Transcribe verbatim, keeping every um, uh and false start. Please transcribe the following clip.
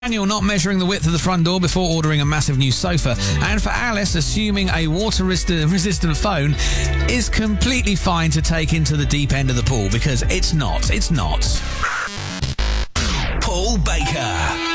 Daniel not measuring the width of the front door before ordering a massive new sofa. And for Alice, assuming a water-resistant phone is completely fine to take into the deep end of the pool, because it's not. It's not. Paul Baker.